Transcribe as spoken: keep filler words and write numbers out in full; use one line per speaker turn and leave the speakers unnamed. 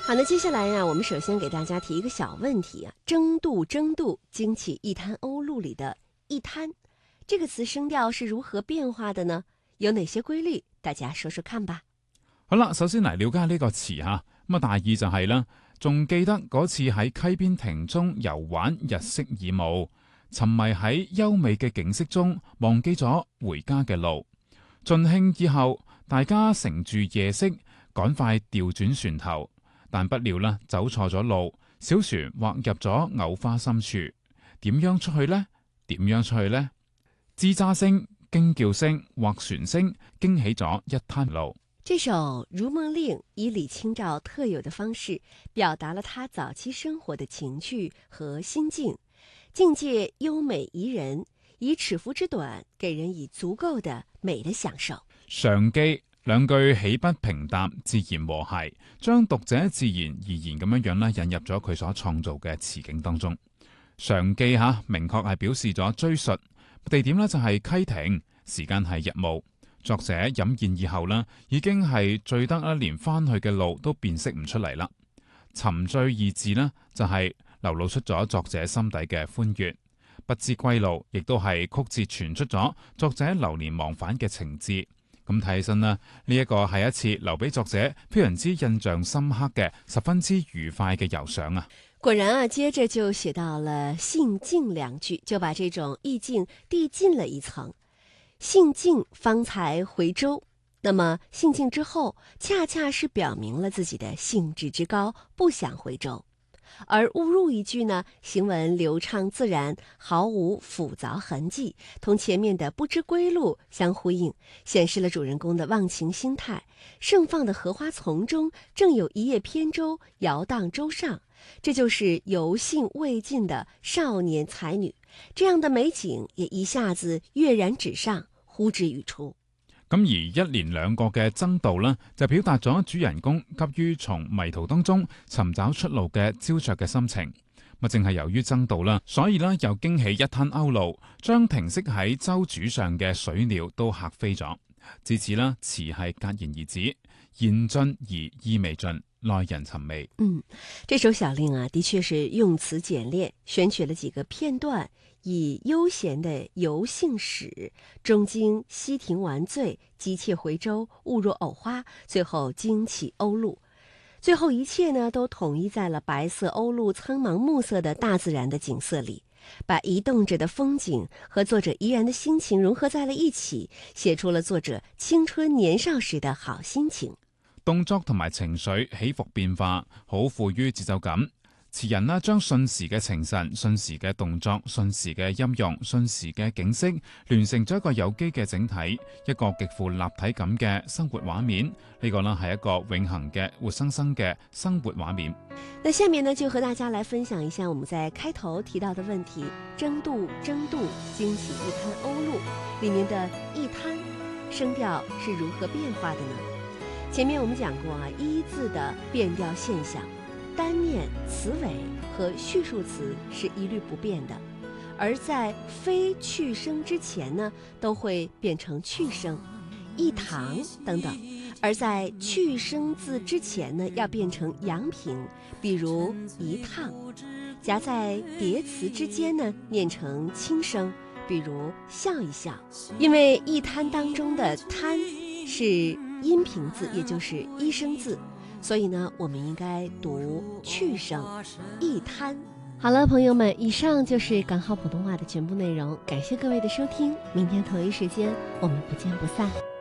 好，那接下来呀，我们首先给大家提一个小问题啊，争渡争渡，惊起一滩鸥鹭里的一滩，这个词聲調是如何變化的呢？有哪些規律？大家說說看吧。
好啦，首先嚟了解呢個詞吓，咁啊大意就係啦，仲記得嗰次喺溪邊亭中遊玩日色已暮，沉迷喺優美嘅景色中，忘記咗回家嘅路。盡興以後，大家乘住夜色，趕快調轉船頭。但不料啦，走錯咗路，小船劃入咗藕花深處。點樣出去呢？點樣出去呢？吱喳聲、驚叫聲、劃船聲，驚起咗一灘路。
這首《如夢令》以李清照特有的方式，表達了他早期生活的情趣和心境，境界優美宜人，以尺幅之短，給人以足夠的美的享受。
上記兩句豈不平淡自然和諧，將讀者自然而然咁樣樣咧引入咗佢所創造嘅詞境當中。上記吓明確係表示咗追述，地點呢就係溪亭，時間係日暮。作者飲宴以後呢，已經係醉得咧連翻去嘅路都辨識唔出嚟啦。沉醉二字呢，就係流露出咗作者心底嘅歡悅，不知歸路亦都係曲折傳出咗作者流連忘返嘅情致。咁睇起身啦，呢一個係一次留俾作者非常之印象深刻嘅、十分之愉快嘅遊賞啊！
果然啊，接着就寫到了興盡兩句，就把這種意境遞進了一層。興盡方才回舟，那麼興盡之後，恰恰是表明了自己的興致之高，不想回舟。而誤入一句呢，行文流暢自然，毫無斧鑿痕跡，同前面的不知歸路相呼應，顯示了主人公的忘情心態。盛放的荷花叢中，正有一葉扁舟搖蕩舟上，這就是遊興未盡的少年才女。這樣的美景也一下子躍然紙上，呼之欲出。
咁而一連兩個嘅爭渡呢，就表達咗主人公急於從迷途當中尋找出路嘅焦灼嘅心情。咁正係由於爭渡啦，所以呢又驚起一灘鷗鷺，將停息喺舟渚上嘅水鳥都嚇飛咗。至此啦，詞係戛然而止，言盡而意未盡，耐人尋味。
嗯，這首小令啊，的確是用詞簡練，選取了幾個片段，以悠閒的遊興史，中經溪亭玩醉，急切回舟，誤入藕花，最後驚起鷗鷺。最後一切呢，都統一在了白色鷗鷺蒼茫暮色的大自然的景色裏，把移動着的風景和作者怡然的心情融合在了一起，寫出了作者青春年少時的好心情。
動作同埋情緒起伏變化，好富於節奏感。詞人呢將瞬時嘅情神、瞬時嘅動作、瞬時嘅音用、瞬時嘅景色，聯成咗一個有機嘅整體，一個極富立體感嘅生活畫面。呢、這個呢係一個永恆嘅活生生嘅生活畫面。
那下面呢就和大家來分享一下我們在開頭提到的問題：爭渡爭渡，驚起一灘鷗鷺，裡面的一灘聲調是如何變化的呢？前面我們講過啊，一字的變調現象。單面詞尾和敘述詞是一律不變的，而在非去聲之前呢，都會變成去聲，一堂等等；而在去聲字之前呢，要變成陽平，比如一趟；夾在疊詞之間呢，念成輕聲，比如笑一笑。因為一灘當中的灘是陰平字，也就是一聲字。所以呢，我們應該讀去聲一灘。好了，朋友們，以上就是港好普通話的全部內容，感謝各位的收聽，明天同一時間我們不見不散。